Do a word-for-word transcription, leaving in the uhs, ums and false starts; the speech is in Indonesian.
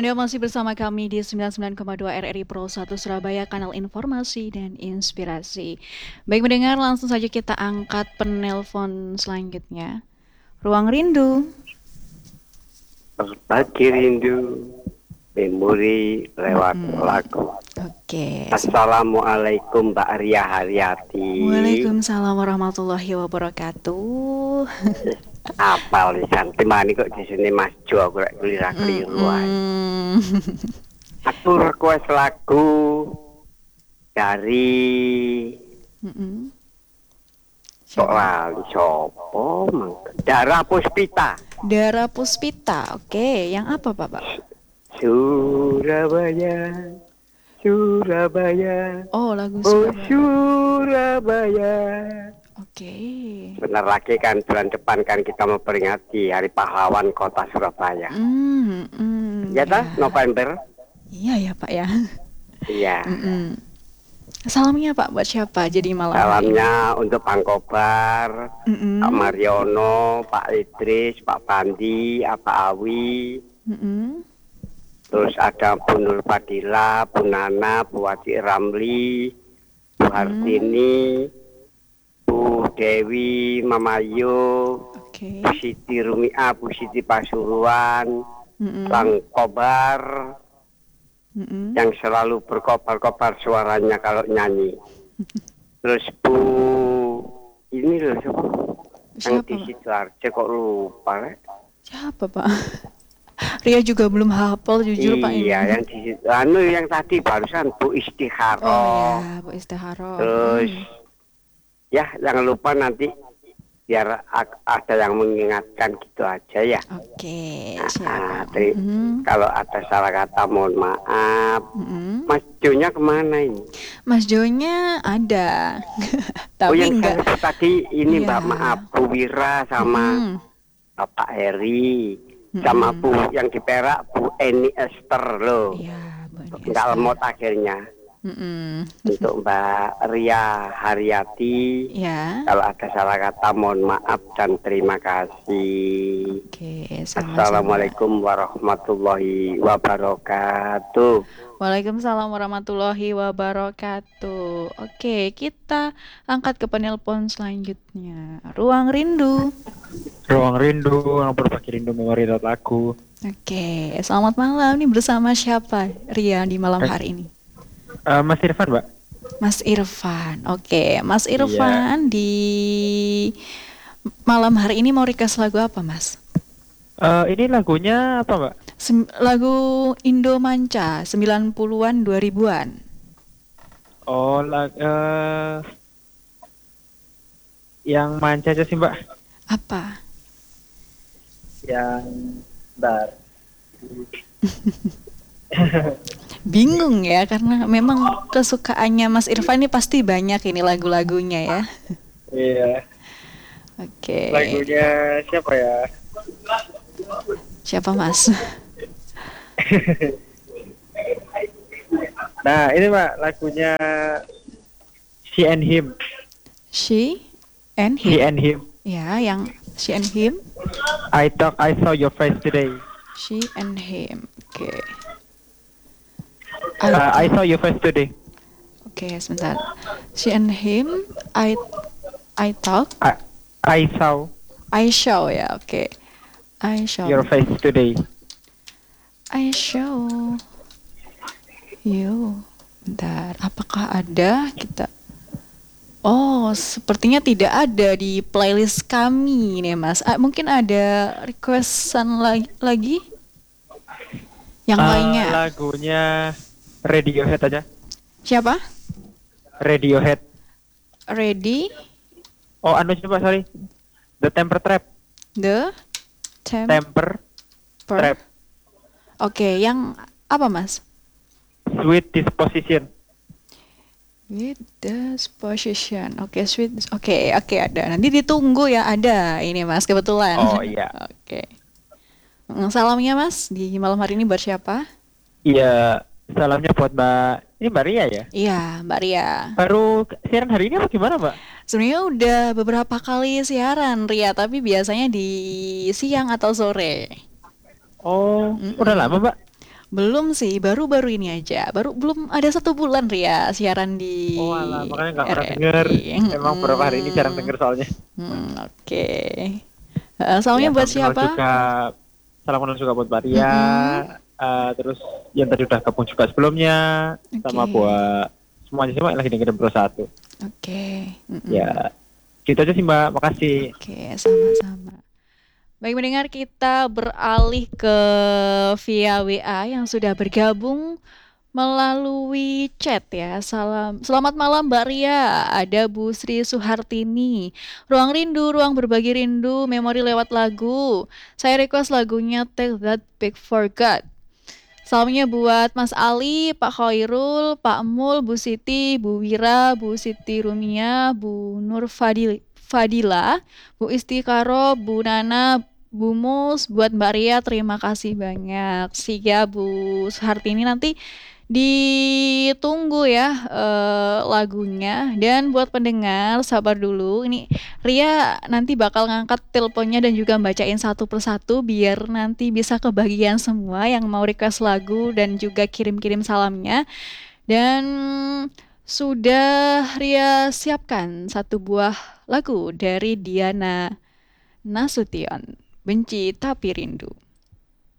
Anda masih bersama kami di sembilan puluh sembilan koma dua R R I Pro satu Surabaya, kanal informasi dan inspirasi. Baik mendengar, langsung saja kita angkat penelpon selanjutnya. Ruang Rindu. Berbagi rindu, memori lewat Mm-mm. lagu. Oke. Assalamualaikum Mbak Ria Haryati. Waalaikumsalam warahmatullahi wabarakatuh. Apal lisan timani kok di sini Mas Jo aku rek keliru ae. Mm-mm. Aku request lagu dari Mm-mm. Kok Siapa? lali sopo mangga. Dara Puspita. Dara Puspita. Oke, yang apa Bapak? Surabaya, Surabaya, Oh, lagu oh Surabaya. Surabaya. Oke. Sebentar lagi kan bulan depan kan kita memperingati Hari Pahlawan Kota Surabaya. Mm, mm, Ya dah, November. Iya ya Pak ya. Iya. Mm-mm. Salamnya Pak buat siapa jadi malam hari ini? Salamnya untuk Bang Kobar, Mm-mm. Pak Mariono, Pak Idris, Pak Pandi, Pak Awi. Mm-mm. Terus ada Bu Nur Fadila, Bu Nana, Bu Wati Ramli, Bu Hartini, Bu Dewi, Mama Yu, Oke. Bu Siti Rumia, Bu Siti Pasuruan, Mm-mm. Bang Kobar, Mm-mm. yang selalu berkobar-kobar suaranya kalau nyanyi. Terus Bu ini loh siapa? Yang Siapa di Pak? Sidoarjo kok lupa ya? Siapa Pak? Ria juga belum hafal jujur Pak ini. Iya, yang di anu yang tadi barusan Bu Istiharo. Oh ya, Bu Istiharo. Terus Hmm. ya jangan lupa nanti biar ada yang mengingatkan gitu aja ya. Oke, Nah, siap. tri- Mm-mm. kalau ada salah kata mohon maaf. Mm-mm. Mas Jonya kemana ini? Mas Jonya ada. Oh Tapi yang enggak. saya tadi ini Iya. Mbak maaf Bu Wira sama Mm-mm. Bapak Heri sama Mm-mm. Bu yang di Perak Bu Eni Esther loh. Iya, Bu Eni Nggak Esther. lemot akhirnya. Mm-mm. Untuk Mbak Ria Haryati, Ya. kalau ada salah kata mohon maaf dan terima kasih. Oke, sama-sama. Assalamualaikum warahmatullahi wabarakatuh. Waalaikumsalam warahmatullahi wabarakatuh. Oke, kita angkat ke penelpon selanjutnya. Ruang Rindu. Ruang Rindu, yang berbagi rindu memori dan lagu. Oke, selamat malam. Ini bersama siapa, Ria, di malam hari ini? Uh, Mas Irfan, Mbak. Mas Irfan. Oke, Mas Irfan di malam hari ini mau request lagu apa, Mas? Uh, ini lagunya apa, Mbak? Sem- lagu Indo Manca sembilan puluhan dua ribuan. Oh, lag- uh, yang manca aja sih, Mbak. Apa? Yang bentar. Bingung ya, karena memang kesukaannya Mas Irfan ini pasti banyak ini lagu-lagunya ya. Iya. Oke. Lagunya siapa ya? Siapa Mas? Nah, ini Mbak, lagunya She and Him. She and She him. and Him. Ya, yang she and him. I thought I saw your face today. She and him. Oke. Uh, I saw your face today. Oke, sebentar. She and him. I I talk. I, I saw I show ya. Oke. I show. your face today. I show you. Bentar, apakah ada kita? Oh, sepertinya tidak ada di playlist kami nih, Mas. Ah, mungkin ada requestan lagi, lagi? Yang Uh, lainnya. Lagunya Radiohead aja. Siapa? Radiohead. Ready? Oh, anu coba sorry. The Temper Trap. The temp. Temper Trap. Oke, yang apa, Mas? Sweet Disposition. With the position. Oke, sweet. Oke, oke ada. Nanti ditunggu ya, ada ini Mas kebetulan. Oh iya. Oke. Mm, Salamnya Mas di malam hari ini buat siapa? Iya, salamnya buat Mbak. Ini Mbak Ria ya? Iya, Mbak Ria. Baru siaran hari ini apa gimana, Mbak? Sebenarnya udah beberapa kali siaran Ria, tapi biasanya di siang atau sore. Oh, Mm-mm. udah lama, Mbak? Belum sih, baru-baru ini aja. Baru belum ada satu bulan Ria siaran di Oh alah, makanya nggak pernah denger. R R I. Emang beberapa hari ini jarang Hmm, denger soalnya. hmm, oke. Eh, Ya, Salamnya buat salam kenal siapa? juga, salam kenal juga buat Maria. Mm-mm. Eh, terus yang tadi udah gabung juga sebelumnya, sama Oke, buat semuanya semua yang lagi dengerin Bro Satu. oke. Mm-mm. Ya, gitu aja sih Mbak. Makasih. Oke, sama-sama. Baik mendengar, kita beralih ke via W A yang sudah bergabung melalui chat ya. Salam, selamat malam Mbak Ria. Ada Bu Sri Suhartini. Ruang rindu, ruang berbagi rindu, memori lewat lagu. Saya request lagunya Take That Big for God. Salamnya buat Mas Ali, Pak Khairul, Pak Mul, Bu Siti, Bu Wira, Bu Siti Rumia, Bu Nur Fadil, Fadila, Bu Istikaro, Bu Nana, Bu Mus, buat Mbak Ria terima kasih banyak. Sih ya Bu Suhartini, nanti ditunggu ya eh, lagunya. Dan buat pendengar sabar dulu, ini Ria nanti bakal ngangkat teleponnya dan juga bacain satu persatu biar nanti bisa kebagian semua yang mau request lagu dan juga kirim-kirim salamnya. Dan sudah Ria siapkan satu buah lagu dari Diana Nasution, Benci Tapi Rindu.